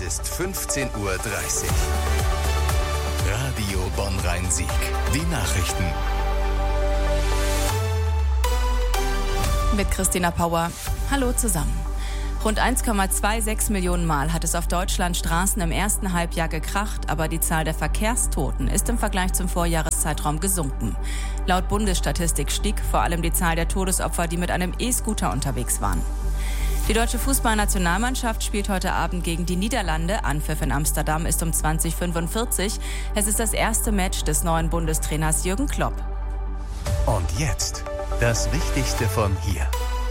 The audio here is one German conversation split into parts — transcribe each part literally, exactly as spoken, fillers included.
ist fünfzehn Uhr dreißig. Radio Bonn-Rhein-Sieg. Die Nachrichten. Mit Christina Pauer. Hallo zusammen. Rund eins Komma sechsundzwanzig Millionen Mal hat es auf Deutschlands Straßen im ersten Halbjahr gekracht, aber die Zahl der Verkehrstoten ist im Vergleich zum Vorjahreszeitraum gesunken. Laut Bundesstatistik stieg vor allem die Zahl der Todesopfer, die mit einem E-Scooter unterwegs waren. Die deutsche Fußballnationalmannschaft spielt heute Abend gegen die Niederlande. Anpfiff in Amsterdam ist um zwanzig Uhr fünfundvierzig. Es ist das erste Match des neuen Bundestrainers Jürgen Klopp. Und jetzt das Wichtigste von hier.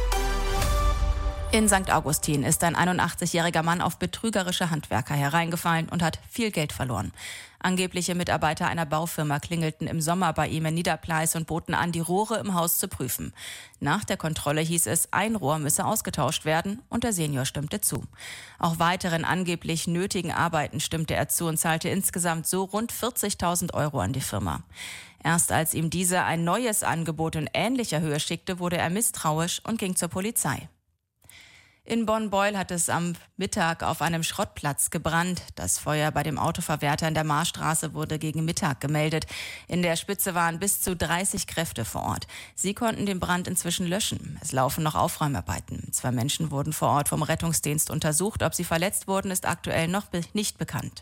In Sankt Augustin ist ein einundachtzig-jähriger Mann auf betrügerische Handwerker hereingefallen und hat viel Geld verloren. Angebliche Mitarbeiter einer Baufirma klingelten im Sommer bei ihm in Niederpleis und boten an, die Rohre im Haus zu prüfen. Nach der Kontrolle hieß es, ein Rohr müsse ausgetauscht werden und der Senior stimmte zu. Auch weiteren angeblich nötigen Arbeiten stimmte er zu und zahlte insgesamt so rund vierzigtausend Euro an die Firma. Erst als ihm diese ein neues Angebot in ähnlicher Höhe schickte, wurde er misstrauisch und ging zur Polizei. In Bonn-Beuel hat es am Mittag auf einem Schrottplatz gebrannt. Das Feuer bei dem Autoverwerter in der Marstraße wurde gegen Mittag gemeldet. In der Spitze waren bis zu dreißig Kräfte vor Ort. Sie konnten den Brand inzwischen löschen. Es laufen noch Aufräumarbeiten. Zwei Menschen wurden vor Ort vom Rettungsdienst untersucht. Ob sie verletzt wurden, ist aktuell noch be- nicht bekannt.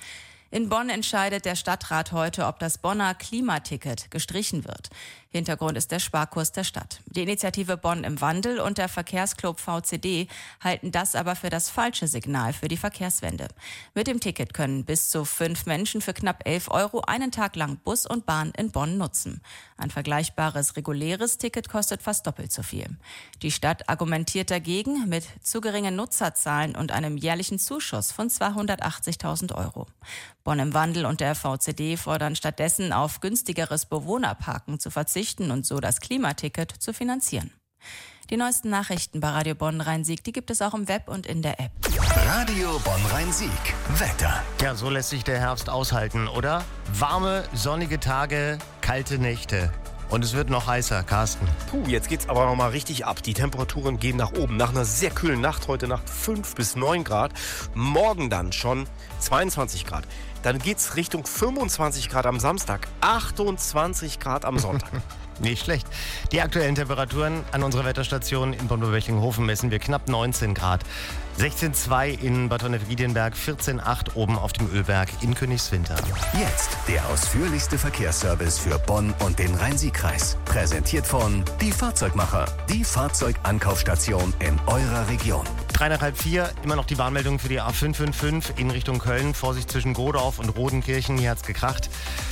In Bonn entscheidet der Stadtrat heute, ob das Bonner Klimaticket gestrichen wird. Hintergrund ist der Sparkurs der Stadt. Die Initiative Bonn im Wandel und der Verkehrsclub V C D halten das aber für das falsche Signal für die Verkehrswende. Mit dem Ticket können bis zu fünf Menschen für knapp elf Euro einen Tag lang Bus und Bahn in Bonn nutzen. Ein vergleichbares reguläres Ticket kostet fast doppelt so viel. Die Stadt argumentiert dagegen mit zu geringen Nutzerzahlen und einem jährlichen Zuschuss von zweihundertachtzigtausend Euro. Bonn im Wandel und der V C D fordern stattdessen, auf günstigeres Bewohnerparken zu verzichten und so das Klimaticket zu finanzieren. Die neuesten Nachrichten bei Radio Bonn-Rhein-Sieg, die gibt es auch im Web und in der App. Radio Bonn-Rhein-Sieg. Wetter. Ja, so lässt sich der Herbst aushalten, oder? Warme, sonnige Tage, kalte Nächte. Und es wird noch heißer, Carsten. Puh, jetzt geht's aber noch mal richtig ab. Die Temperaturen gehen nach oben. Nach einer sehr kühlen Nacht, heute Nacht fünf bis neun Grad. Morgen dann schon zweiundzwanzig Grad. Dann geht's Richtung fünfundzwanzig Grad am Samstag, achtundzwanzig Grad am Sonntag. Nicht schlecht. Die aktuellen Temperaturen an unserer Wetterstation in Bonn-Böblinghofen messen wir knapp neunzehn Grad. sechzehn Komma zwei in Bad Honnef-Wiedenberg, vierzehn Komma acht oben auf dem Ölberg in Königswinter. Jetzt der ausführlichste Verkehrsservice für Bonn und den Rhein-Sieg-Kreis. Präsentiert von Die Fahrzeugmacher, die Fahrzeugankaufstation in eurer Region. Drei nach halb vier, immer noch die Warnmeldung für die A fünf fünf fünf in Richtung Köln. Vorsicht zwischen Godorf und Rodenkirchen, hier hat's gekracht.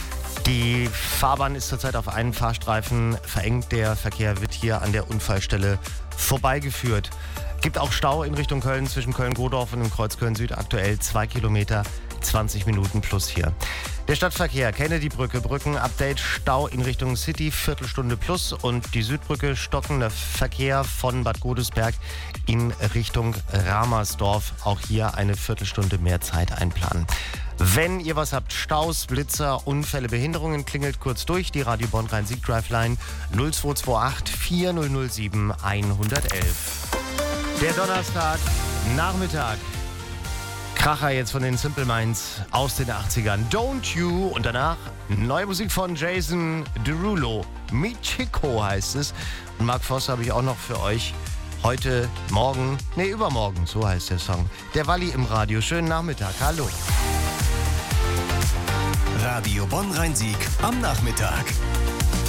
Die Fahrbahn ist zurzeit auf einen Fahrstreifen verengt. Der Verkehr wird hier an der Unfallstelle vorbeigeführt. Gibt auch Stau in Richtung Köln zwischen Köln-Godorf und dem Kreuz Köln-Süd. Aktuell zwei Kilometer, zwanzig Minuten plus hier. Der Stadtverkehr, Kennedy-Brücke, Brücken-Update, Stau in Richtung City, Viertelstunde plus. Und die Südbrücke, stockender Verkehr von Bad Godesberg in Richtung Ramersdorf. Auch hier eine Viertelstunde mehr Zeit einplanen. Wenn ihr was habt, Staus, Blitzer, Unfälle, Behinderungen, klingelt kurz durch. Die Radio Bonn-Rhein-Sieg Drive-Line null zwei zwei acht vier null null sieben eins eins eins. Der Donnerstag, Nachmittag. Kracher jetzt von den Simple Minds aus den achtzigern. Don't You. Und danach neue Musik von Jason Derulo. Michiko heißt es. Und Mark Voss habe ich auch noch für euch. Heute, morgen, nee, übermorgen, so heißt der Song. Der Walli im Radio. Schönen Nachmittag. Hallo. Radio Bonn-Rhein-Sieg am Nachmittag.